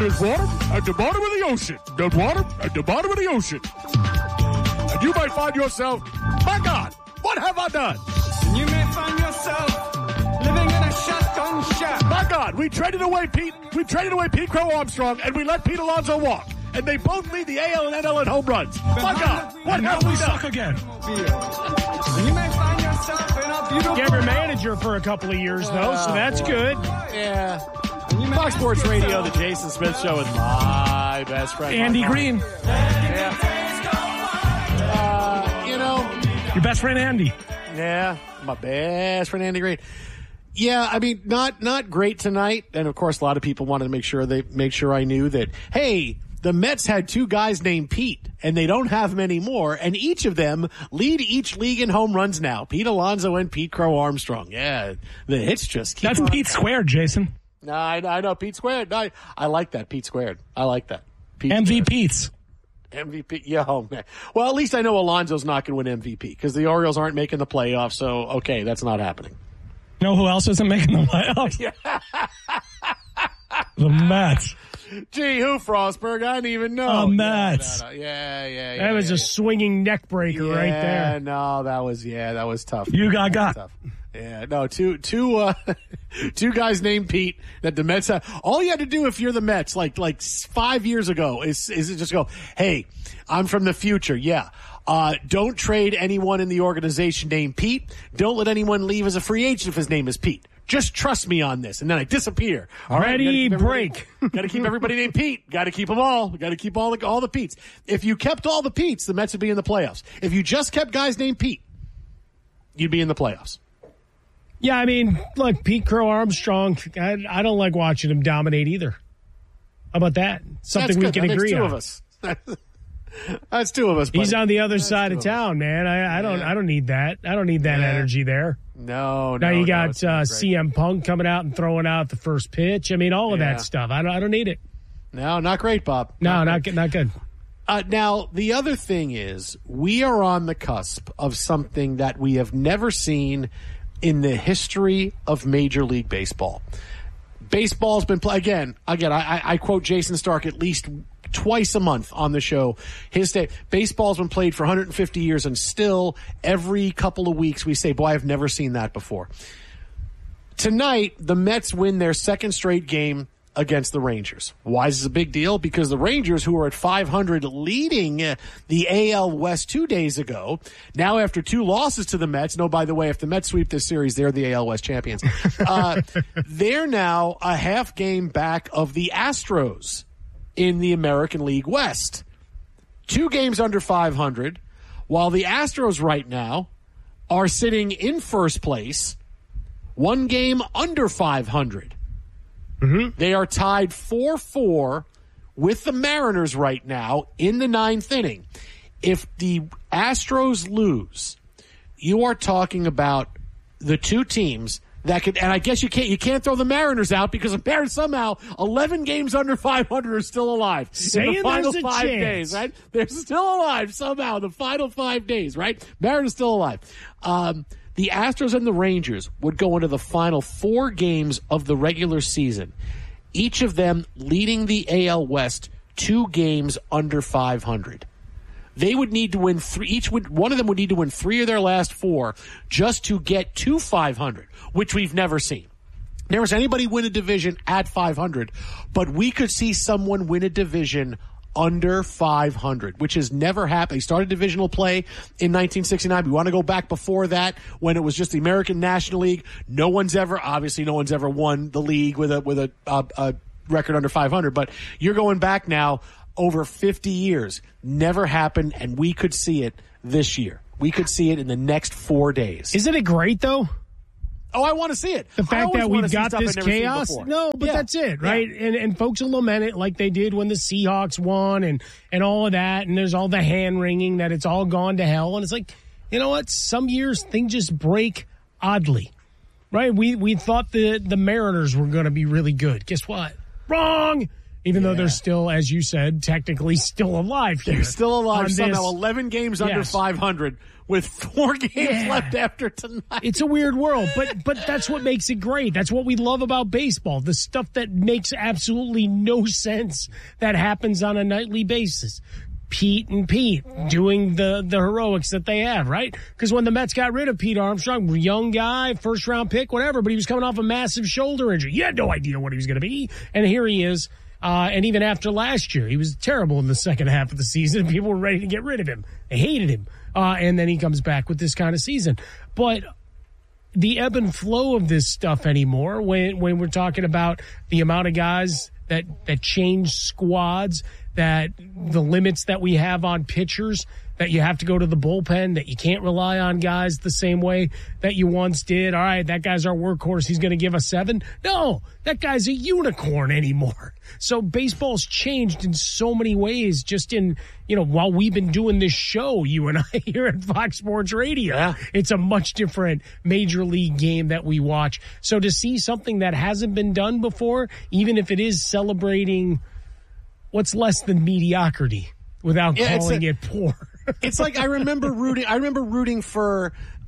There's water at the bottom of the ocean. There's water at the bottom of the ocean. And you might find yourself, my God, what have I done? You may find yourself living in a shotgun shack. My God, we traded away Pete Crow Armstrong, and we let Pete Alonso walk. And they both lead the AL and NL in home runs. My God, what have we done? Suck again. You may find yourself in a beautiful... Gave her manager for a couple of years, though, so that's good. Yeah. Fox Sports Radio, the Jason Smith Show with my best friend. Andy Green. Yeah. Your best friend, Andy. Yeah, my best friend, Andy Green. Yeah, I mean, not great tonight. And, of course, a lot of people wanted to make sure I knew that, hey, the Mets had two guys named Pete, and they don't have them anymore, and each of them lead each league in home runs now. Pete Alonso and Pete Crow Armstrong. Yeah, the hits just keep That's on. Pete Squared, Jason. No, I know, Pete Squared. No, I like that, Pete Squared. I like that. Pete MVPs. MVP, yeah, oh man. Well, at least I know Alonso's not going to win MVP because the Orioles aren't making the playoffs, so, okay, that's not happening. You know who else isn't making the playoffs? The Mets. Gee, who, Frostberg? I didn't even know. The Mets. Yeah. That was a swinging neck breaker right there. No, that was tough. You got. Tough. Yeah, no, two guys named Pete that the Mets have. All you had to do if you're the Mets, like 5 years ago, is just go, hey, I'm from the future. Yeah. Don't trade anyone in the organization named Pete. Don't let anyone leave as a free agent if his name is Pete. Just trust me on this. And then I disappear. All right. Ready, break. Got to keep everybody named Pete. Got to keep them all. Got to keep all the Petes. If you kept all the Petes, the Mets would be in the playoffs. If you just kept guys named Pete, you'd be in the playoffs. Yeah, I mean, look, Pete Crow Armstrong, I don't like watching him dominate either. How about that? Something we can agree on. That's two of us. That's two of us, buddy. He's on the other side of town, man. I don't need that. I don't need that energy there. No. Now you got CM Punk coming out and throwing out the first pitch. I mean, all of that stuff. I don't need it. No, not great, Bob. Not good. Now, the other thing is we are on the cusp of something that we have never seen in the history of Major League Baseball. Baseball's been played again. I quote Jason Stark at least twice a month on the show. Baseball's been played for 150 years, and still every couple of weeks we say, boy, I've never seen that before. Tonight, the Mets win their second straight game against the Rangers. Why is this a big deal? Because the Rangers, who were at 500 leading the AL West 2 days ago, now after two losses to the Mets, by the way, if the Mets sweep this series, they're the AL West champions. They're now a half game back of the Astros in the American League West. 2 games under 500, while the Astros right now are sitting in first place, 1 game under 500. Mm-hmm. They are tied 4-4 with the Mariners right now in the 9th inning. If the Astros lose, you are talking about the two teams that could, and I guess you can't throw the Mariners out because the Mariners somehow 11 games under 500 are still alive in the final 5 days, right? They're still alive somehow in the final 5 days, right? Mariners still alive. The Astros and the Rangers would go into the final 4 games of the regular season, each of them leading the AL West 2 games under 500. They would need to win 3. One of them would need to win 3 of their last 4 just to get to 500, which we've never seen. Never seen anybody win a division at 500, but we could see someone win a division under 500, which has never happened. He started divisional play in 1969. We want to go back before that when it was just the American National League. No one's ever won the league with a record under 500, but you're going back now over 50 years. Never happened, and we could see it this year. We could see it in the next 4 days. Isn't it great, though? Oh, I want to see it. The fact that we've got this chaos. No, but that's it, right? Yeah. And folks will lament it like they did when the Seahawks won and all of that. And there's all the hand-wringing that it's all gone to hell. And it's like, you know what? Some years things just break oddly, right? We thought the Mariners were going to be really good. Guess what? Wrong! Even though they're still, as you said, technically still alive here. They're still alive somehow. 11 games under 500 with 4 games left after tonight. It's a weird world, but that's what makes it great. That's what we love about baseball. The stuff that makes absolutely no sense that happens on a nightly basis. Pete doing the heroics that they have, right? Because when the Mets got rid of Pete Armstrong, young guy, first-round pick, whatever, but he was coming off a massive shoulder injury. You had no idea what he was going to be, and here he is. And even after last year, he was terrible in the second half of the season. People were ready to get rid of him. They hated him. And then he comes back with this kind of season. But the ebb and flow of this stuff anymore, when we're talking about the amount of guys that change squads, that the limits that we have on pitchers, that you have to go to the bullpen, that you can't rely on guys the same way that you once did. All right, that guy's our workhorse. He's going to give us 7. No, that guy's a unicorn anymore. So baseball's changed in so many ways just in, while we've been doing this show, you and I here at Fox Sports Radio. Yeah. It's a much different major league game that we watch. So to see something that hasn't been done before, even if it is celebrating what's less than mediocrity without calling it poor. It's like I remember rooting for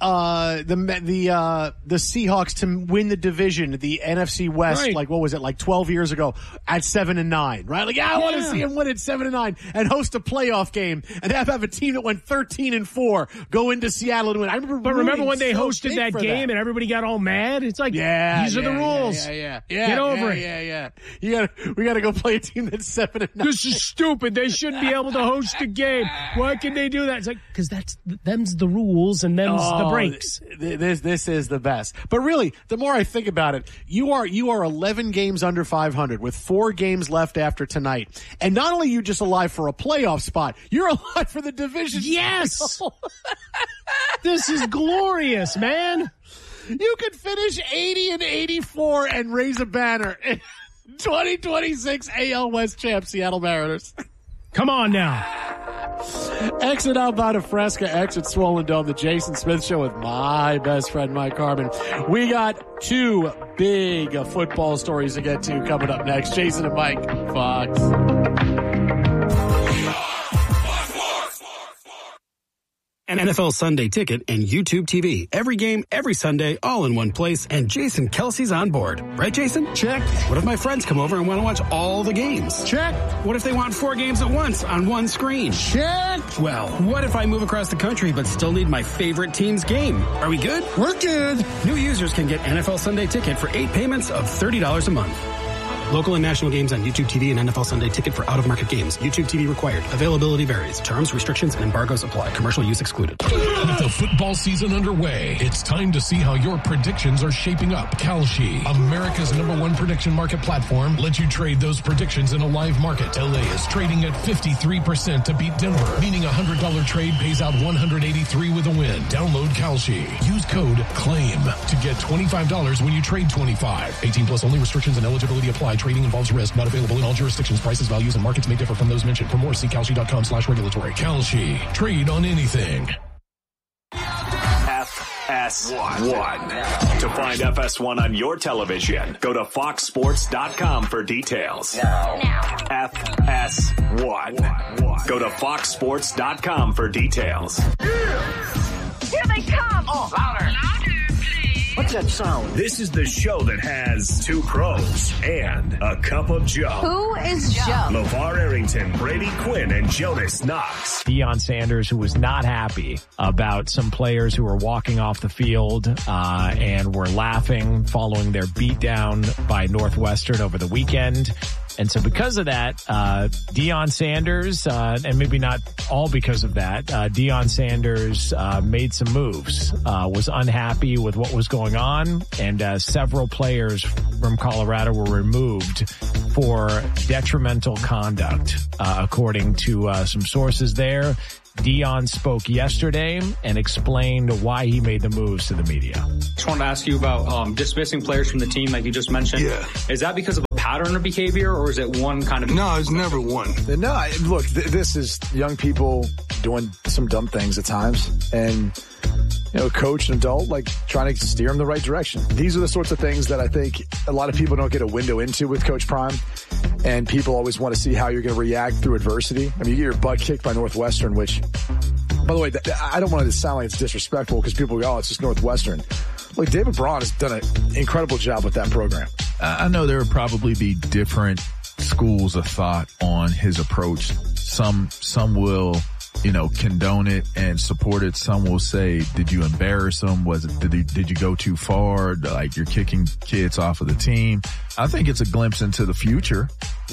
the Seahawks to win the division, the NFC West. Right. Like, what was it, like 12 years ago at 7-9, right? Like, I want to see him win at 7-9 and host a playoff game and have a team that went 13-4 go into Seattle and win. Remember when they hosted that game and everybody got all mad? It's like, these are the rules. Get over it. Yeah. We got to go play a team that's 7-9. This is stupid. They shouldn't be able to host a game. Why can they do that? It's like, because them's the rules and them's the breaks. This is the best. But really, the more I think about it, you are 11 games under 500 with 4 games left after tonight. And not only are you just alive for a playoff spot, you're alive for the division. Yes. This is glorious, man. You could finish 80-84 and raise a banner. 2026 AL West champ Seattle Mariners. Come on now. Exit Outbound of Fresca, exit Swollen Dome, the Jason Smith Show with my best friend, Mike Harmon. We got 2 big football stories to get to coming up next. Jason and Mike, Fox. An NFL Sunday Ticket and YouTube TV. Every game, every Sunday, all in one place, and Jason Kelsey's on board. Right, Jason? Check. What if my friends come over and want to watch all the games? Check. What if they want 4 games at once on one screen? Check. Well, what if I move across the country but still need my favorite team's game? Are we good? We're good. New users can get NFL Sunday Ticket for 8 payments of $30 a month. Local and national games on YouTube TV and NFL Sunday Ticket for out-of-market games. YouTube TV required. Availability varies. Terms, restrictions, and embargoes apply. Commercial use excluded. With the football season underway, it's time to see how your predictions are shaping up. Kalshi, America's #1 prediction market platform, lets you trade those predictions in a live market. LA is trading at 53% to beat Denver, meaning a $100 trade pays out $183 with a win. Download Kalshi. Use code CLAIM to get $25 when you trade 25. 18 plus only. Restrictions and eligibility apply. Trading involves risk. Not available in all jurisdictions. Prices, values, and markets may differ from those mentioned. For more, see Kalshi.com/regulatory. Kalshi. Trade on anything. FS1. To find FS1 on your television, go to foxsports.com for details. Now. FS1. Go to foxsports.com for details. Here they come! Oh, louder. What's that sound? This is the show that has 2 pros and a cup of Joe. Who is Joe? LeVar Arrington, Brady Quinn, and Jonas Knox. Deion Sanders, who was not happy about some players who were walking off the field and were laughing following their beatdown by Northwestern over the weekend. And so because of that, Deion Sanders, and maybe not all because of that, Deion Sanders made some moves, was unhappy with what was going on, and several players from Colorado were removed for detrimental conduct, according to some sources there. Deion spoke yesterday and explained why he made the moves to the media. Just wanted to ask you about dismissing players from the team like you just mentioned. Yeah. Is that because of a pattern of behavior, or is it one kind of... No, it's never one. No, look, this is young people doing some dumb things at times. And, a coach, an adult, like trying to steer them the right direction. These are the sorts of things that I think a lot of people don't get a window into with Coach Prime. And people always want to see how you're going to react through adversity. I mean, you get your butt kicked by Northwestern, which By the way, I don't want it to sound like it's disrespectful because people go, oh, it's just Northwestern. Like, David Braun has done an incredible job with that program. I know there would probably be different schools of thought on his approach. Some will, condone it and support it. Some will say, did you embarrass them? Did you go too far? Like, you're kicking kids off of the team. I think it's a glimpse into the future.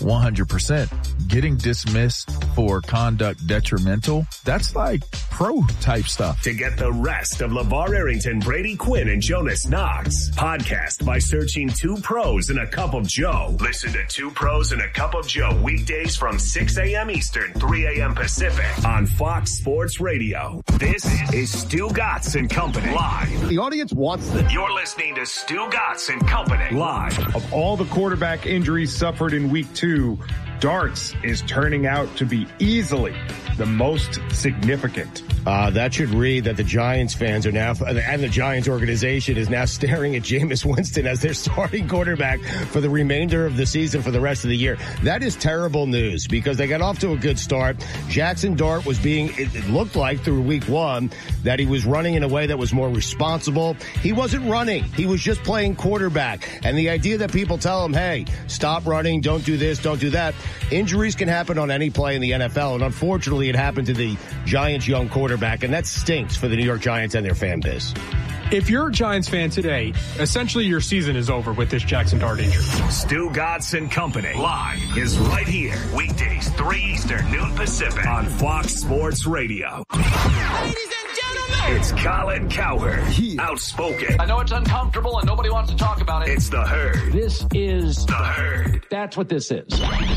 100%. Getting dismissed for conduct detrimental, that's like pro type stuff. To get the rest of LeVar Arrington, Brady Quinn, and Jonas Knox, podcast by searching 2 Pros and a Cup of Joe. Listen to 2 Pros and a Cup of Joe weekdays from 6 a.m. Eastern, 3 a.m. Pacific on Fox Sports Radio. This is Stu Gatz and Company live. The audience wants this. You're listening to Stu Gatz and Company live. Of all the quarterback injuries suffered in week 2, darts is turning out to be easily the most significant. That should read that the Giants fans are now, and the Giants organization is now staring at Jameis Winston as their starting quarterback for the remainder of the season for the rest of the year. That is terrible news because they got off to a good start. Jackson Dart was it looked like through week 1 that he was running in a way that was more responsible. He wasn't running. He was just playing quarterback. And the idea that people tell him, hey, stop running, don't do this, don't do that. Injuries can happen on any play in the NFL. And unfortunately, it happened to the Giants' young quarterback, and that stinks for the New York Giants and their fan base. If you're a Giants fan today, essentially your season is over with this Jackson Dart injury. Stu Gatz and Company live is right here. Weekdays, 3 Eastern, noon Pacific on Fox Sports Radio. Ladies and gentlemen, it's Colin Cowherd, outspoken. I know it's uncomfortable and nobody wants to talk about it. It's the Herd. This is the Herd. That's what this is.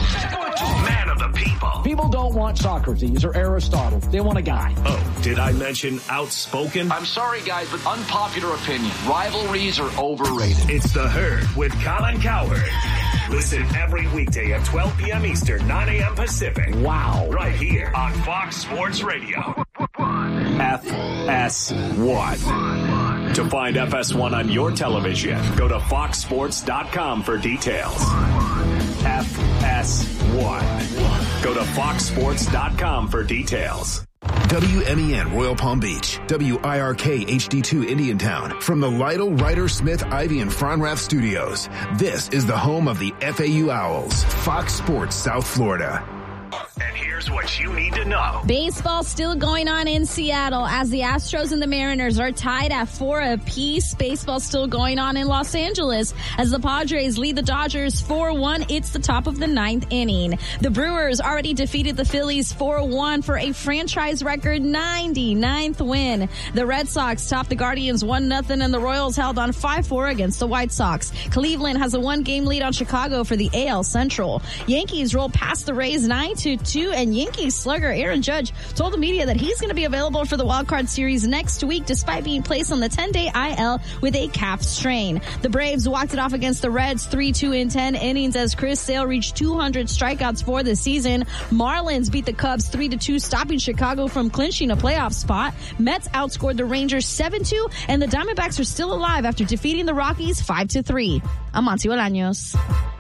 Man of the people. People don't want Socrates or Aristotle. They want a guy. Oh, did I mention outspoken? I'm sorry, guys, but unpopular opinion. Rivalries are overrated. It's the Herd with Colin Cowherd. Listen every weekday at 12 p.m. Eastern, 9 a.m. Pacific. Wow. Right here on Fox Sports Radio. FS1. To find FS1 on your television, go to foxsports.com for details. FS1. Go to foxsports.com for details. WMEN Royal Palm Beach, WIRK HD2 Indiantown. From the Lytle, Ryder, Smith, Ivy, and Fronrath Studios, this is the home of the FAU Owls, Fox Sports South Florida. And here's what you need to know. Baseball still going on in Seattle as the Astros and the Mariners are tied at 4 apiece. Baseball still going on in Los Angeles as the Padres lead the Dodgers 4-1. It's the top of the 9th inning. The Brewers already defeated the Phillies 4-1 for a franchise record 99th win. The Red Sox topped the Guardians 1-0 and the Royals held on 5-4 against the White Sox. Cleveland has a 1-game lead on Chicago for the AL Central. Yankees roll past the Rays 9-2, and Yankees slugger Aaron Judge told the media that he's going to be available for the wildcard series next week despite being placed on the 10-day IL with a calf strain. The Braves walked it off against the Reds 3-2 in 10 innings as Chris Sale reached 200 strikeouts for the season. Marlins beat the Cubs 3-2, stopping Chicago from clinching a playoff spot. Mets outscored the Rangers 7-2, and the Diamondbacks are still alive after defeating the Rockies 5-3. I'm Monty Bolaños.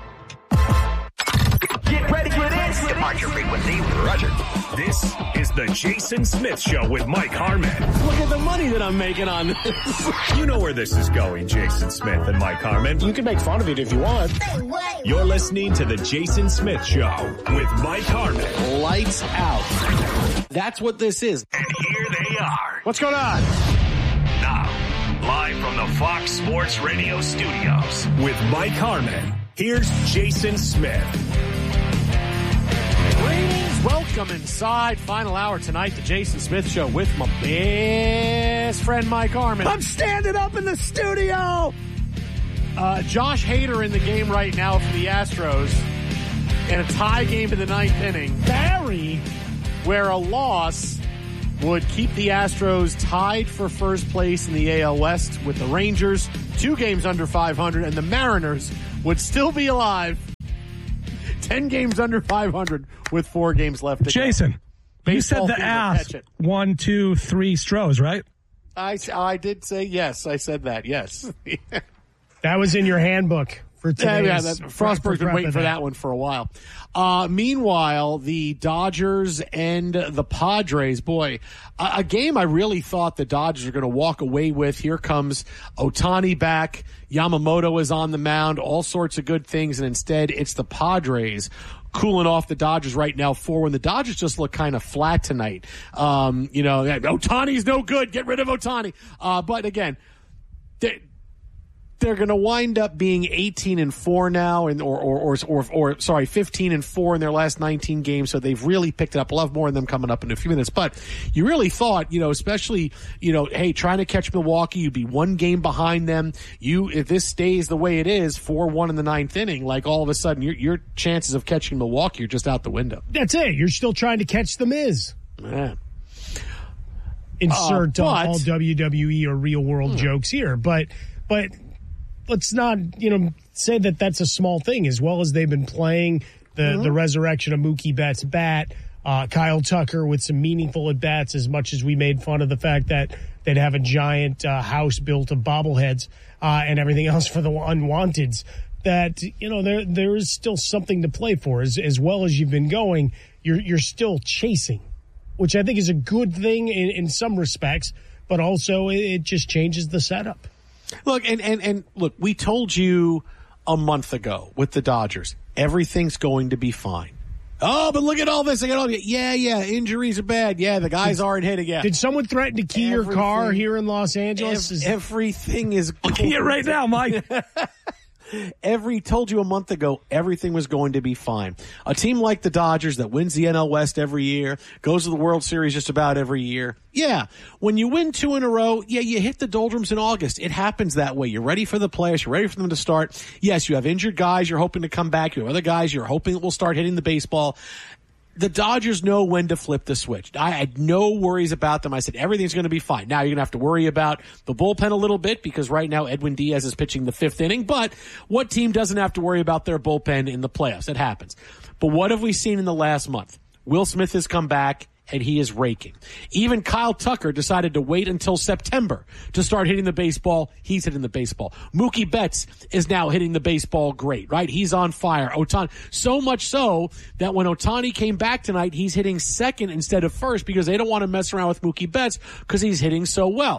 Get ready for this. Departure frequency, Roger. This is the Jason Smith Show with Mike Harmon. Look at the money that I'm making on this. You know where this is going, Jason Smith and Mike Harmon. You can make fun of it if you want. You're listening to the Jason Smith Show with Mike Harmon. Lights out. That's what this is. And here they are. What's going on? Now, live from the Fox Sports Radio studios with Mike Harmon, here's Jason Smith. Greetings, welcome inside. Final hour tonight, the Jason Smith Show with my best friend Mike Harmon. I'm standing up in the studio. Josh Hader in the game right now for the Astros, in a tie game in the 9th inning. Barry, where a loss would keep the Astros tied for first place in the AL West with the Rangers, 2 games under 500, and the Mariners would still be alive. 10 games under 500 with 4 games left to Jason, go. you said the ass 1, 2, 3 Stros, right? I did say yes. I said that, yes. That was in your handbook. for today. Yeah, Frostberg's been waiting for that one for a while. Meanwhile, the Dodgers and the Padres, boy, a game I really thought the Dodgers are going to walk away with. Here comes Ohtani back. Yamamoto is on the mound, all sorts of good things, and instead it's the Padres cooling off the Dodgers right now 4-1. The Dodgers just look kind of flat tonight. Ohtani's no good. Get rid of Ohtani. But again, they're going to wind up being 18-4 now, or 15-4 in their last 19 games. So they've really picked it up. We'll have more of them coming up in a few minutes. But you really thought, especially, hey, trying to catch Milwaukee, you'd be one game behind them. If this stays the way it is, 4-1 in the ninth inning, like all of a sudden your chances of catching Milwaukee are just out the window. That's it. You're still trying to catch the Miz. Yeah. Insert all WWE or real world jokes here, but let's not, say that that's a small thing. As well as they've been playing the resurrection of Mookie Betts' bat, Kyle Tucker with some meaningful at bats. As much as we made fun of the fact that they'd have a giant house built of bobbleheads and everything else for the unwanteds, that there is still something to play for. As well as you've been going, you're still chasing, which I think is a good thing in some respects, but also it just changes the setup. Look, and look, we told you a month ago with the Dodgers, everything's going to be fine. Oh, but look at all this. Yeah, injuries are bad. Yeah, the guys aren't hitting yet. Did someone threaten to key your car here in Los Angeles? Everything is I'll key it right now, Mike. Told you a month ago, everything was going to be fine. A team like the Dodgers that wins the NL West every year, goes to the World Series just about every year. Yeah, when you win 2 in a row, you hit the doldrums in August. It happens that way. You're ready for the playoffs. You're ready for them to start. Yes, you have injured guys you're hoping to come back. You have other guys you're hoping will start hitting the baseball. The Dodgers know when to flip the switch. I had no worries about them. I said, everything's going to be fine. Now you're going to have to worry about the bullpen a little bit because right now Edwin Diaz is pitching the 5th inning. But what team doesn't have to worry about their bullpen in the playoffs? It happens. But what have we seen in the last month? Will Smith has come back, and he is raking. Even Kyle Tucker decided to wait until September to start hitting the baseball. He's hitting the baseball. Mookie Betts is now hitting the baseball great, right? He's on fire. Ohtani, so much so that when Ohtani came back tonight, he's hitting second instead of first because they don't want to mess around with Mookie Betts because he's hitting so well.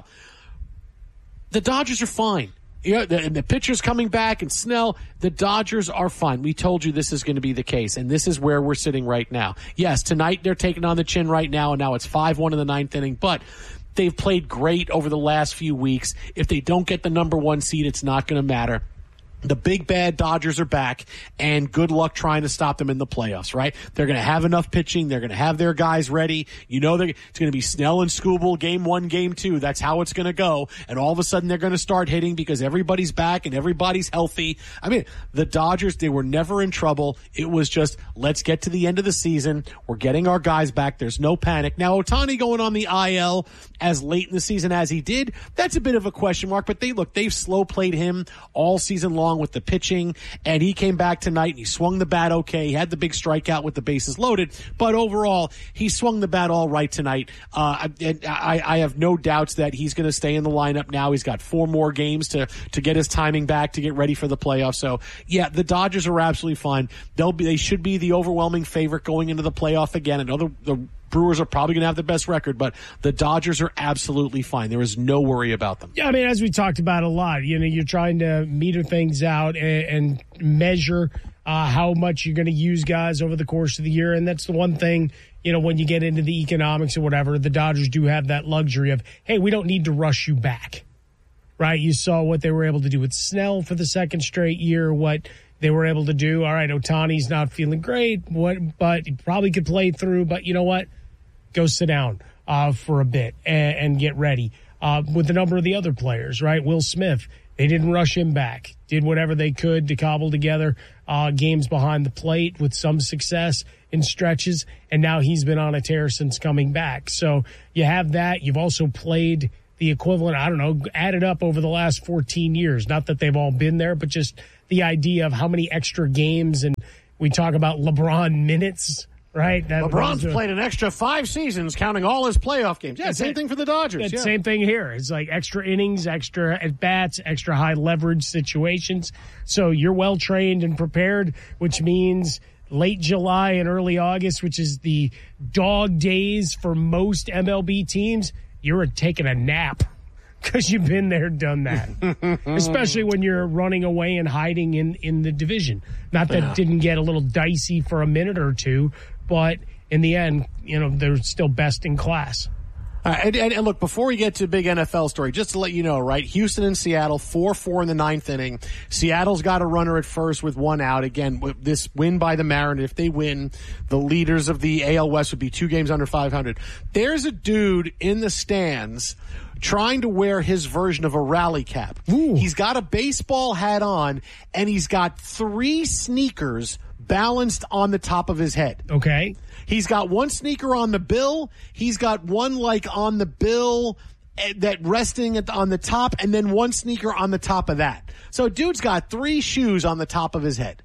The Dodgers are fine. The pitcher's coming back and Snell, the Dodgers are fine. We told you this is going to be the case, and this is where we're sitting right now. Yes, tonight they're taking on the chin right now, and now it's 5-1 in the ninth inning, but they've played great over the last few weeks. If they don't get the number 1 seed, it's not going to matter. The big bad Dodgers are back, and good luck trying to stop them in the playoffs, right? They're going to have enough pitching. They're going to have their guys ready. It's going to be Snell and Skubal, game 1, game 2. That's how it's going to go. And all of a sudden, they're going to start hitting because everybody's back and everybody's healthy. I mean, the Dodgers, they were never in trouble. It was just, let's get to the end of the season. We're getting our guys back. There's no panic. Now, Ohtani going on the IL as late in the season as he did, that's a bit of a question mark. But they've slow played him all season long with the pitching, and he came back tonight and he swung the bat okay. He had the big strikeout with the bases loaded, but overall he swung the bat all right tonight. I have no doubts that he's going to stay in the lineup now. He's got 4 more games to get his timing back to get ready for the playoffs. So yeah, the Dodgers are absolutely fine. They should be the overwhelming favorite going into the playoff again. I know the Brewers are probably going to have the best record, but the Dodgers are absolutely fine. There is no worry about them. Yeah, I mean, as we talked about a lot, you're trying to meter things out and measure how much you're going to use guys over the course of the year. And that's the one thing, when you get into the economics or whatever, the Dodgers do have that luxury of, hey, we don't need to rush you back, right? You saw what they were able to do with Snell for the second straight year, what they were able to do. All right, Ohtani's not feeling great, but he probably could play through. But you know what? Go sit down for a bit and get ready. With a number of the other players, right? Will Smith, they didn't rush him back. Did whatever they could to cobble together games behind the plate with some success in stretches. And now he's been on a tear since coming back. So you have that. You've also played the equivalent, I don't know, added up over the last 14 years. Not that they've all been there, but just the idea of how many extra games, and we talk about LeBron minutes, right? LeBron's played an extra 5 seasons, counting all his playoff games. Yeah, same thing for the Dodgers. Yeah. Same thing here. It's like extra innings, extra at-bats, extra high-leverage situations. So you're well-trained and prepared, which means late July and early August, which is the dog days for most MLB teams, you're taking a nap because you've been there, done that. Especially when you're running away and hiding in the division. Not that it didn't get a little dicey for a minute or two, but in the end, they're still best in class. And look, before we get to a big NFL story, just to let you know, right, Houston and Seattle, 4-4 in the 9th inning. Seattle's got a runner at first with 1 out. Again, with this win by the Mariners, if they win, the leaders of the AL West would be 2 games under 500. There's a dude in the stands trying to wear his version of a rally cap. Ooh. He's got a baseball hat on, and he's got 3 sneakers balanced on the top of his head. Okay. He's got 1 sneaker on the bill. He's got 1 on the bill that resting on the top, and then 1 sneaker on the top of that. So dude's got 3 shoes on the top of his head.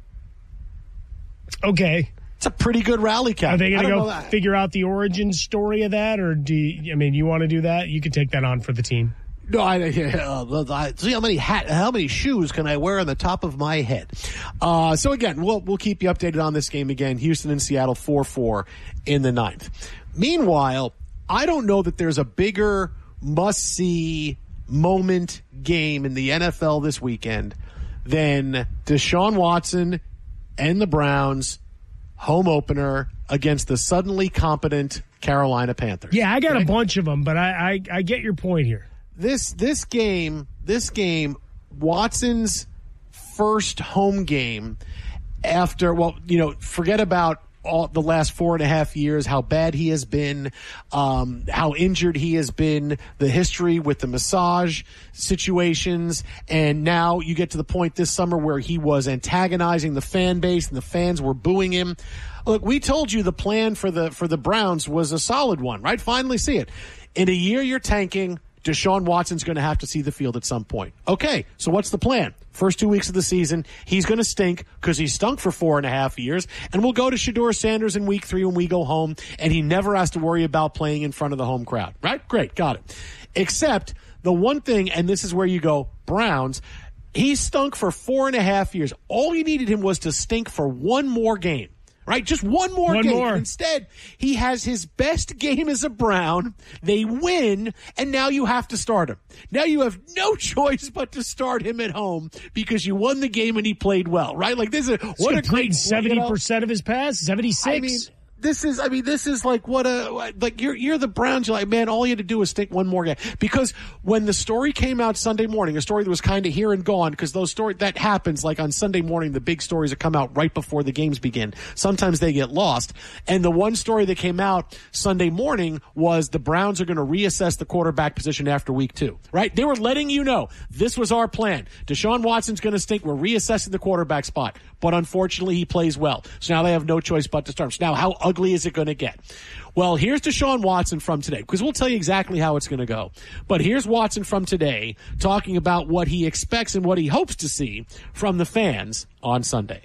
Okay. It's a pretty good rally cap. Are they going to go figure out the origin story of that, or you want to do that? You could take that on for the team. No, see how many shoes can I wear on the top of my head? So again, we'll keep you updated on this game again. Houston and Seattle 4-4 in the 9th. Meanwhile, I don't know that there's a bigger must-see moment game in the NFL this weekend than Deshaun Watson and the Browns home opener against the suddenly competent Carolina Panthers. Yeah, I got a bunch of them, but I get your point here. This game, Watson's first home game after, forget about the last 4.5 years, how bad he has been, how injured he has been, the history with the massage situations, and now you get to the point this summer where he was antagonizing the fan base and the fans were booing him. Look, we told you the plan for the Browns was a solid one, right? Finally see it. In a year you're tanking, Deshaun Watson's going to have to see the field at some point. Okay, so what's the plan? First 2 weeks of the season, he's going to stink because he stunk for 4.5 years, and we'll go to Shedeur Sanders in week 3 when we go home, and he never has to worry about playing in front of the home crowd. Right? Great, got it. Except the one thing, and this is where you go, Browns, he stunk for 4.5 years. All you needed him was to stink for 1 more game. Right? Just one more game. Instead, he has his best game as a Brown. They win, and now you have to start him. Now you have no choice but to start him at home because you won the game and he played well, right? Like this is what a great 70% of his pass, 76. This is like you're the Browns. You're like, man, all you had to do was stink 1 more game. Because when the story came out Sunday morning, a story that was kind of here and gone, because those stories that happens like on Sunday morning, the big stories that come out right before the games begin. Sometimes they get lost. And the one story that came out Sunday morning was the Browns are going to reassess the quarterback position after week 2. Right? They were letting you know this was our plan. Deshaun Watson's going to stink. We're reassessing the quarterback spot. But unfortunately, he plays well. So now they have no choice but to start him. So now how ugly is it going to get? Well, here's Deshaun Watson from today, because we'll tell you exactly how it's going to go. But here's Watson from today talking about what he expects and what he hopes to see from the fans on Sunday.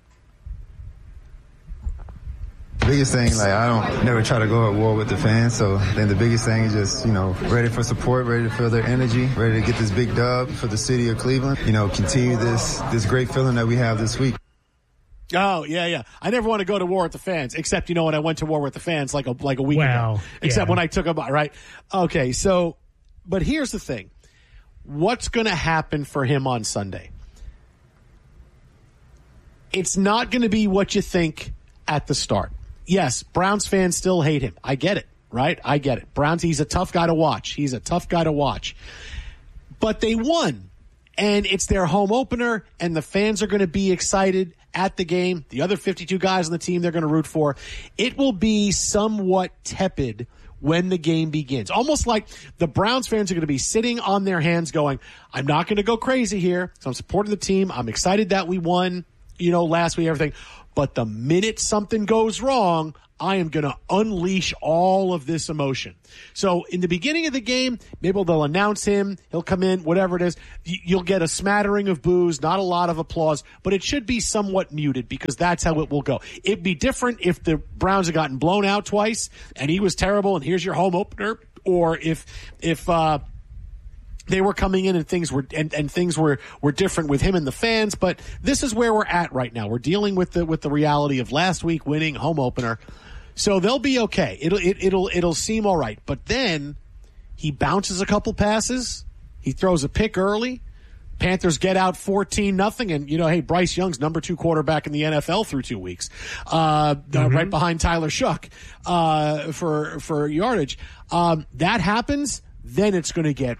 Biggest thing, I don't never try to go at war with the fans, so I think the biggest thing is just, ready for support, ready to feel their energy, ready to get this big dub for the city of Cleveland, continue this great feeling that we have this week. Oh, yeah. I never want to go to war with the fans, except, when I went to war with the fans like a week ago. Except when I took them, right? Okay, so, but here's the thing. What's going to happen for him on Sunday? It's not going to be what you think at the start. Yes, Browns fans still hate him. I get it, right? I get it. Browns, he's a tough guy to watch. But they won, and it's their home opener, and the fans are going to be excited at the game. The other 52 guys on the team they're going to root for. It will be somewhat tepid when the game begins. Almost like the Browns fans are going to be sitting on their hands going, I'm not going to go crazy here, so I'm supporting the team. I'm excited that we won. last week, everything. But the minute something goes wrong, I am going to unleash all of this emotion. So in the beginning of the game, maybe they'll announce him. He'll come in, whatever it is. You'll get a smattering of boos, not a lot of applause, but it should be somewhat muted because that's how it will go. It'd be different if the Browns had gotten blown out twice and he was terrible and here's your home opener, or if they were coming in and things were different with him and the fans. But this is where we're at right now. We're dealing with the reality of last week winning home opener. So they'll be okay. It'll seem all right. But then he bounces a couple passes. He throws a pick early. Panthers get out 14-0. And, hey, Bryce Young's number 2 quarterback in the NFL through 2 weeks, right behind Tyler Shuck, for yardage. That happens. Then it's going to get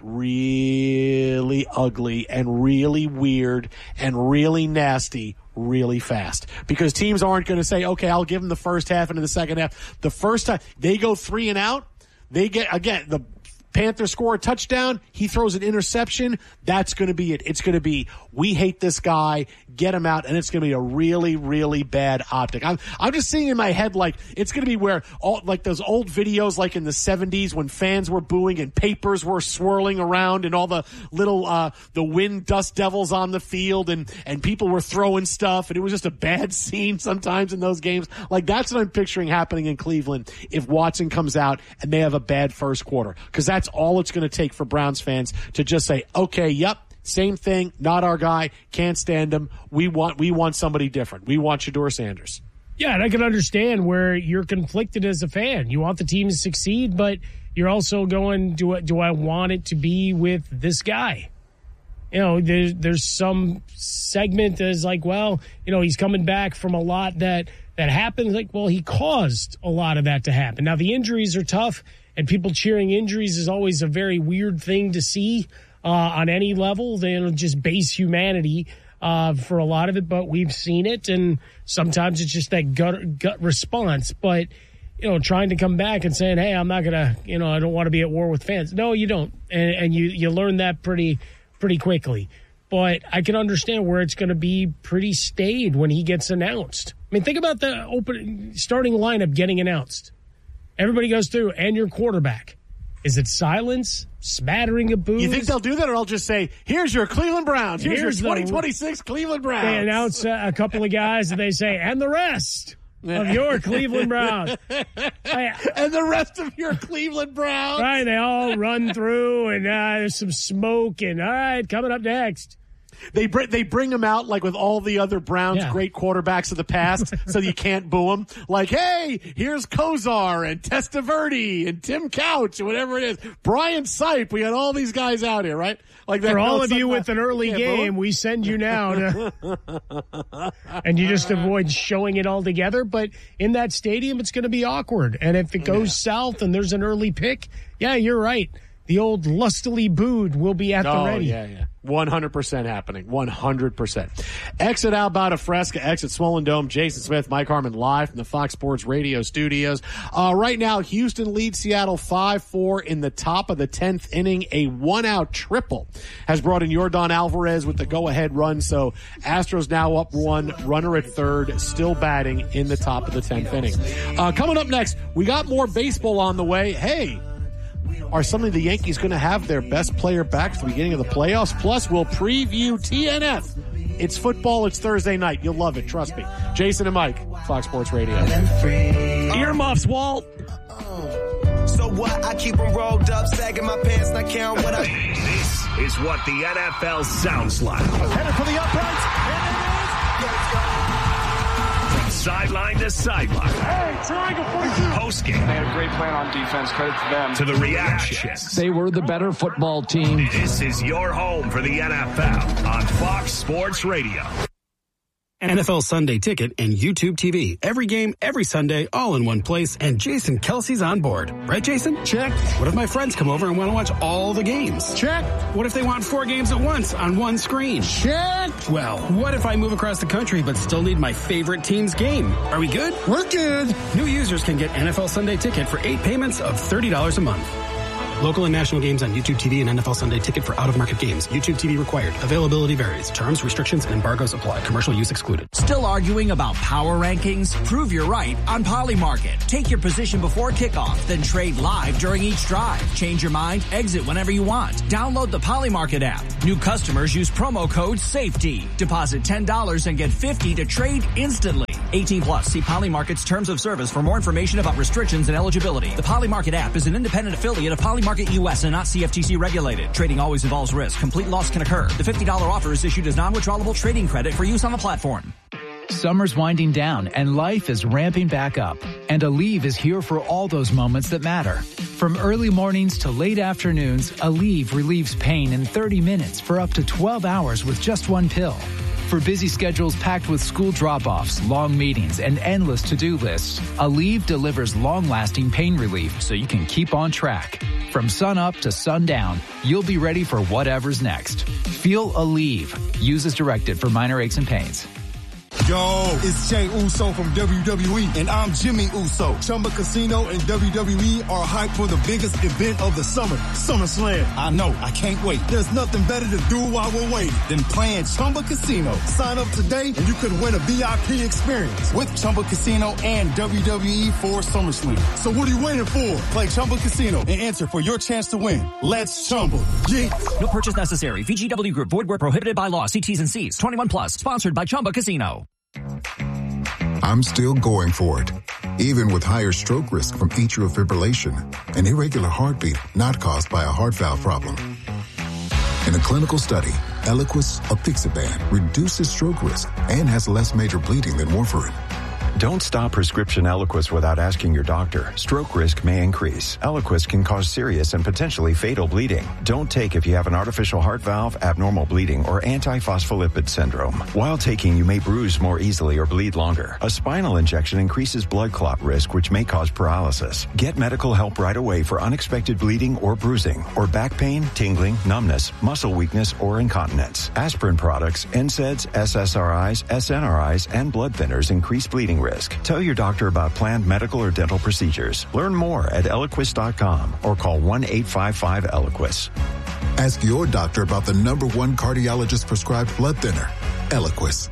really ugly and really weird and really nasty really fast, because teams aren't going to say, okay, I'll give them the first half and in the second half. The first time they go 3 and out, they get, again, the Panthers score a touchdown, he throws an interception. That's going to be it. It's going to be, we hate this guy, get him out, and it's going to be a really, really bad optic. I'm just seeing in my head like it's going to be where all like those old videos like in the 70s when fans were booing and papers were swirling around and all the little the wind dust devils on the field and people were throwing stuff, and it was just a bad scene sometimes in those games. Like that's what I'm picturing happening in Cleveland if Watson comes out and they have a bad first quarter, because that's all it's going to take for Browns fans to just say, okay, yep, same thing, not our guy, can't stand him. We want somebody different. We want Shedeur Sanders. Yeah, and I can understand where you're conflicted as a fan. You want the team to succeed, but you're also going, do I want it to be with this guy? There's some segment that's like, well, he's coming back from a lot that happened. Like, well, he caused a lot of that to happen. Now, the injuries are tough, and people cheering injuries is always a very weird thing to see on any level. They'll just base humanity for a lot of it, but we've seen it, and sometimes it's just that gut response. But, trying to come back and saying, hey, I'm not going to, I don't want to be at war with fans. No, you don't. And you learn that pretty quickly. But I can understand where it's going to be pretty staid when he gets announced. I mean, think about the starting lineup getting announced. Everybody goes through, and your quarterback. Is it silence, smattering of boos? You think they'll do that, or I'll just say, here's your Cleveland Browns. Here's your 2026 Cleveland Browns. They announce a couple of guys, and they say, and the rest of your Cleveland Browns. And the rest of your Cleveland Browns. Right, they all run through, and there's some smoke, and all right, coming up next. They bring him out like with all the other Browns great quarterbacks of the past, so you can't boo him. Like, hey, here's Kozar and Testaverde and Tim Couch or whatever it is. Brian Sipe. We got all these guys out here, right? Like that. For all of you with an early game, we send you now and you just avoid showing it all together. But in that stadium, it's going to be awkward. And if it goes south and there's an early pick, you're right. The old lustily booed will be at the ready. Yeah. 100% happening. 100%. Exit Alberta Fresca, exit Swollen Dome. Jason Smith, Mike Harmon live from the Fox Sports Radio studios. Right now, Houston leads Seattle 5-4 in the top of the 10th inning. A 1-out triple has brought in Yordan Alvarez with the go-ahead run. So Astros now up 1, runner at third, still batting in the top of the 10th inning. Coming up next, we got more baseball on the way. Hey, are some of the Yankees going to have their best player back for the beginning of the playoffs? Plus, we'll preview TNF. It's football. It's Thursday night. You'll love it. Trust me. Jason and Mike, Fox Sports Radio. Earmuffs, Walt. So what? I keep them rolled up, sagging my pants, not counting what I... This is what the NFL sounds like. Headed for the uprights, and it is. Let's go. From sideline to sideline. Hey, triangle 42. Postgame. They had a great plan on defense. Credit to them. To the reactions. They were the better football team. This is your home for the NFL on Fox Sports Radio. NFL Sunday Ticket and YouTube TV. Every game, every Sunday, all in one place, and Jason Kelsey's on board. Right, Jason? Check. What if my friends come over and want to watch all the games? Check. What if they want 4 games at once on one screen? Check. Well, what if I move across the country but still need my favorite team's game? Are we good? We're good. New users can get NFL Sunday Ticket for 8 payments of $30 a month. Local and national games on YouTube TV and NFL Sunday Ticket for out-of-market games. YouTube TV required. Availability varies. Terms, restrictions, and embargoes apply. Commercial use excluded. Still arguing about power rankings? Prove you're right on Polymarket. Take your position before kickoff, then trade live during each drive. Change your mind, exit whenever you want. Download the Polymarket app. New customers use promo code SAFETY. Deposit $10 and get $50 to trade instantly. 18 plus. See Polymarket's terms of service for more information about restrictions and eligibility. The Polymarket app is an independent affiliate of Polymarket US and not CFTC regulated. Trading always involves risk. Complete loss can occur. The $50 offer is issued as non-withdrawable trading credit for use on the platform. Summer's winding down and life is ramping back up. And Aleve is here for all those moments that matter. From early mornings to late afternoons, Aleve relieves pain in 30 minutes for up to 12 hours with just one pill. For busy schedules packed with school drop-offs, long meetings, and endless to-do lists, Aleve delivers long-lasting pain relief so you can keep on track. From sun up to sundown, you'll be ready for whatever's next. Feel Aleve. Use as directed for minor aches and pains. Yo, it's Jey Uso from WWE, and I'm Jimmy Uso. Chumba Casino and WWE are hyped for the biggest event of the summer, SummerSlam. I know, I can't wait. There's nothing better to do while we're waiting than playing Chumba Casino. Sign up today and you could win a VIP experience with Chumba Casino and WWE for SummerSlam. So what are you waiting for? Play Chumba Casino and enter for your chance to win. Let's Chumba. Yeah. No purchase necessary. VGW Group. Void where prohibited by law. See T's and C's. 21 plus. Sponsored by Chumba Casino. I'm still going for it, even with higher stroke risk from atrial fibrillation, an irregular heartbeat not caused by a heart valve problem. In a clinical study, Eliquis apixaban reduces stroke risk and has less major bleeding than warfarin. Don't stop prescription Eliquis without asking your doctor. Stroke risk may increase. Eliquis can cause serious and potentially fatal bleeding. Don't take if you have an artificial heart valve, abnormal bleeding, or antiphospholipid syndrome. While taking, you may bruise more easily or bleed longer. A spinal injection increases blood clot risk, which may cause paralysis. Get medical help right away for unexpected bleeding or bruising, or back pain, tingling, numbness, muscle weakness, or incontinence. Aspirin products, NSAIDs, SSRIs, SNRIs, and blood thinners increase bleeding risk. Tell your doctor about planned medical or dental procedures. Learn more at Eliquis.com or call 1-855-ELIQUIS. Ask your doctor about the #1 cardiologist prescribed blood thinner, Eliquis.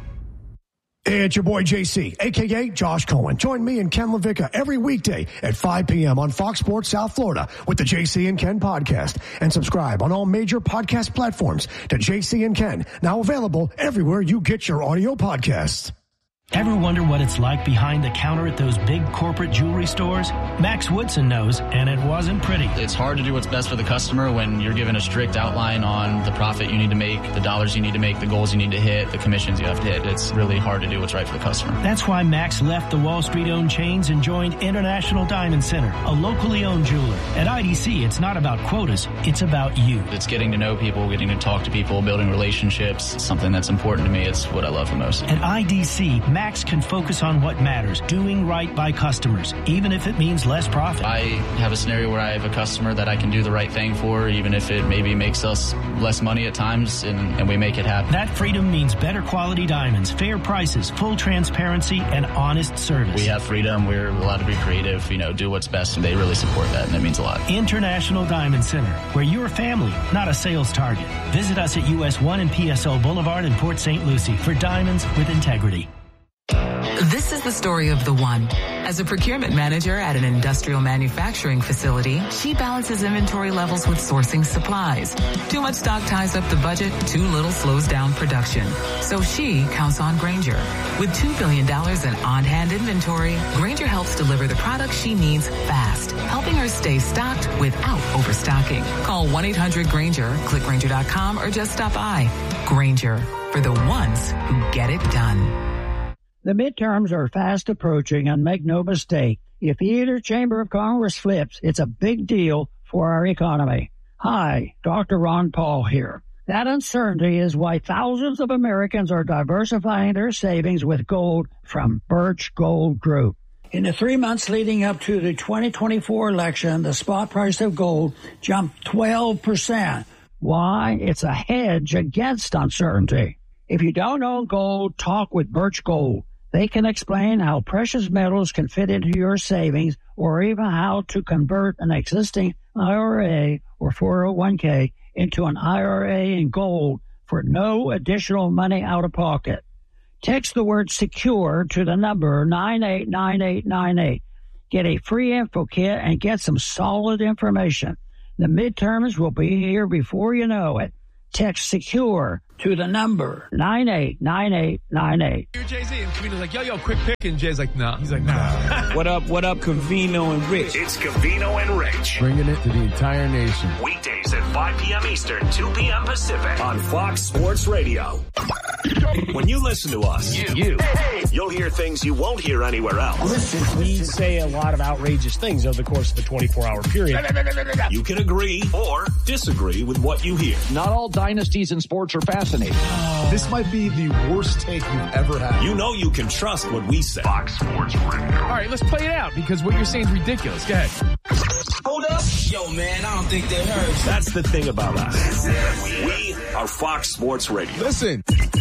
Hey, it's your boy JC, a.k.a. Josh Cohen. Join me and Ken LaVicka every weekday at 5 p.m. on Fox Sports South Florida with the JC and Ken podcast. And subscribe on all major podcast platforms to JC and Ken, now available everywhere you get your audio podcasts. Ever wonder what it's like behind the counter at those big corporate jewelry stores? Max Woodson knows, and it wasn't pretty. It's hard to do what's best for the customer when you're given a strict outline on the profit you need to make, the dollars you need to make, the goals you need to hit, the commissions you have to hit. It's really hard to do what's right for the customer. That's why Max left the Wall Street-owned chains and joined International Diamond Center, a locally owned jeweler. At IDC, it's not about quotas, it's about you. It's getting to know people, getting to talk to people, building relationships, something that's important to me. It's what I love the most. At IDC, Max can focus on what matters, doing right by customers, even if it means less profit. I have a scenario where I have a customer that I can do the right thing for, even if it maybe makes us less money at times, and we make it happen. That freedom means better quality diamonds, fair prices, full transparency, and honest service. We have freedom. We're allowed to be creative, do what's best, and they really support that, and it means a lot. International Diamond Center, where you're family, not a sales target. Visit us at US 1 and PSO Boulevard in Port St. Lucie for diamonds with integrity. This is the story of the one. As a procurement manager at an industrial manufacturing facility, she balances inventory levels with sourcing supplies. Too much stock ties up the budget, too little slows down production. So she counts on Grainger. With $2 billion in on-hand inventory, Grainger helps deliver the products she needs fast, helping her stay stocked without overstocking. Call 1-800-GRAINGER, click Grainger.com, or just stop by. Grainger, for the ones who get it done. The midterms are fast approaching, and make no mistake, if either chamber of Congress flips, it's a big deal for our economy. Hi, Dr. Ron Paul here. That uncertainty is why thousands of Americans are diversifying their savings with gold from Birch Gold Group. In the 3 months leading up to the 2024 election, the spot price of gold jumped 12%. Why? It's a hedge against uncertainty. If you don't own gold, talk with Birch Gold. They can explain how precious metals can fit into your savings, or even how to convert an existing IRA, or 401k into an IRA in gold for no additional money out of pocket. Text the word SECURE to the number 989898. Get a free info kit and get some solid information. The midterms will be here before you know it. Text SECURE to the number 989898. You're Jay-Z, and Covino's like, yo, quick pick, and Jay's like, nah. He's like, nah. What up, Covino and Rich? It's Covino and Rich. Bringing it to the entire nation. Weekdays at 5 p.m. Eastern, 2 p.m. Pacific on Fox Sports Radio. When you listen to us, you'll hear things you won't hear anywhere else. We say a lot of outrageous things over the course of the 24-hour period. You can agree or disagree with what you hear. Not all dynasties in sports are fascinating. This might be the worst take you've ever had. You know you can trust what we say. Fox Sports Radio. All right, let's play it out because what you're saying is ridiculous. Go ahead. Hold up. Yo, man, I don't think they heard. That's the thing about us. We are Fox Sports Radio. Listen.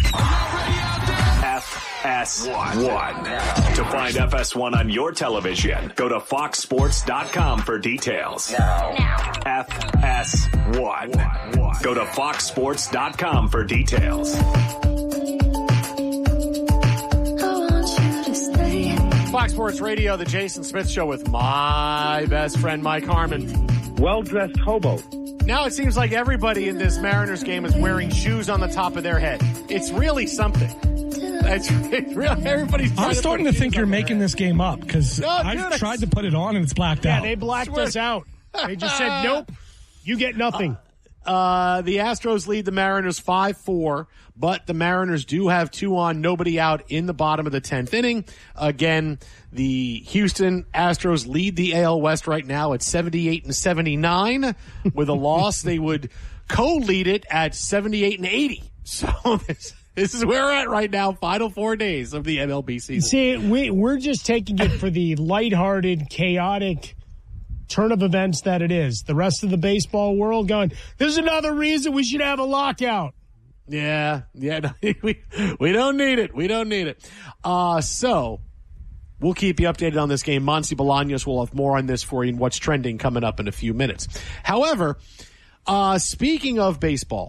FS1. To find FS1 on your television, go to foxsports.com for details. FS1. Go to foxsports.com for details. Fox Sports Radio, the Jason Smith Show with my best friend, Mike Harmon. Well-dressed hobo. Now it seems like everybody in this Mariners game is wearing shoes on the top of their head. It's really something. It's really, everybody's. I'm starting to think you're making this game up because I've tried to put it on and it's blacked out. Yeah, they blacked us out. They just said, nope, you get nothing. The Astros lead the Mariners 5-4, but the Mariners do have 2 on, nobody out in the bottom of the 10th inning. Again, the Houston Astros lead the AL West right now at 78-79. With a loss, they would co-lead it at 78-80. So this is where we're at right now, final 4 days of the MLB season. See, we're just taking it for the lighthearted, chaotic turn of events that it is. The rest of the baseball world going, there's another reason we should have a lockout. Yeah, no, we don't need it. We don't need it. So we'll keep you updated on this game. Monty Bolaños will have more on this for you and what's trending coming up in a few minutes. However, speaking of baseball,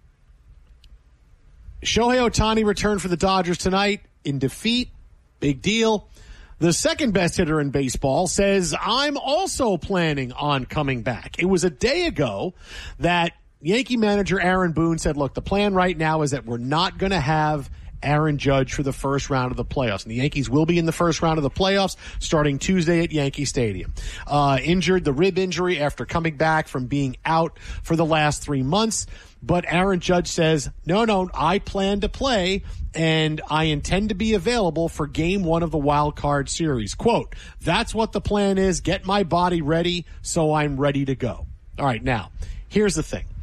Shohei Ohtani returned for the Dodgers tonight in defeat. Big deal. The second best hitter in baseball says, I'm also planning on coming back. It was a day ago that Yankee manager Aaron Boone said, look, the plan right now is that we're not going to have Aaron Judge for the first round of the playoffs. And the Yankees will be in the first round of the playoffs starting Tuesday at Yankee Stadium. Injured the rib injury after coming back from being out for the last 3 months. But Aaron Judge says, no, I plan to play and I intend to be available for game 1 of the wild card series. Quote, that's what the plan is. Get my body ready so I'm ready to go. All right, now, here's the thing.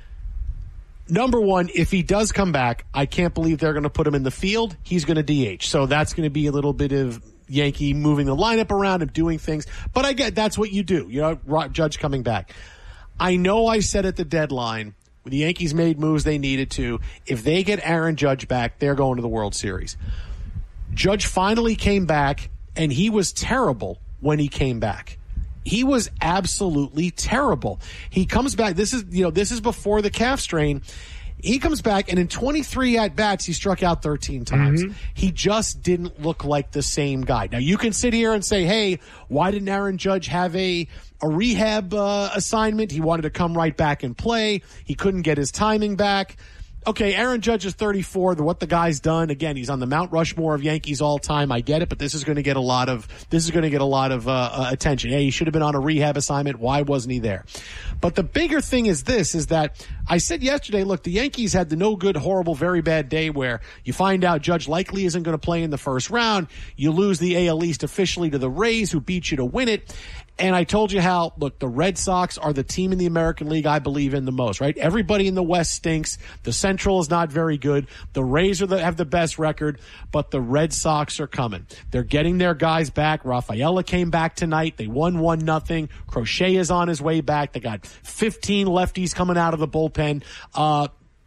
Number one, if he does come back, I can't believe they're going to put him in the field. He's going to DH. So that's going to be a little bit of Yankee moving the lineup around and doing things. But I get that's what you do. You know, Judge coming back. I know I said at the deadline, when the Yankees made moves they needed to, if they get Aaron Judge back, they're going to the World Series. Judge finally came back, and he was terrible when he came back. He was absolutely terrible. He comes back. This is before the calf strain. He comes back, and in 23 at-bats, he struck out 13 times. Mm-hmm. He just didn't look like the same guy. Now, you can sit here and say, hey, why didn't Aaron Judge have a rehab assignment? He wanted to come right back and play. He couldn't get his timing back. Okay, Aaron Judge is 34. What the guy's done, again, he's on the Mount Rushmore of Yankees all time. I get it, but this is going to get a lot of attention. Hey, he should have been on a rehab assignment. Why wasn't he there? But the bigger thing is this: is that I said yesterday, look, the Yankees had the no good, horrible, very bad day where you find out Judge likely isn't going to play in the first round. You lose the AL East officially to the Rays, who beat you to win it. And I told you how, look, the Red Sox are the team in the American League I believe in the most, right? Everybody in the West stinks. The Central is not very good. The Rays have the best record, but the Red Sox are coming. They're getting their guys back. Rafaela came back tonight. They won 1-0. Crochet is on his way back. They got 15 lefties coming out of the bullpen.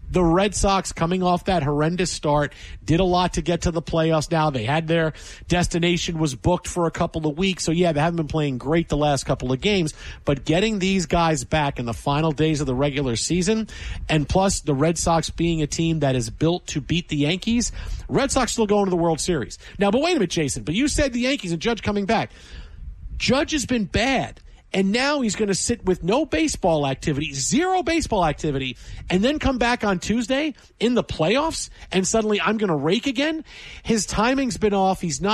The Red Sox, coming off that horrendous start, did a lot to get to the playoffs. Now they had their destination was booked for a couple of weeks. So, yeah, they haven't been playing great the last couple of games. But getting these guys back in the final days of the regular season, and plus the Red Sox being a team that is built to beat the Yankees, Red Sox still going to the World Series. Now, but wait a minute, Jason. But you said the Yankees and Judge coming back. Judge has been bad. And now he's going to sit with no baseball activity, zero baseball activity, and then come back on Tuesday in the playoffs, and suddenly I'm going to rake again? His timing's been off. He's not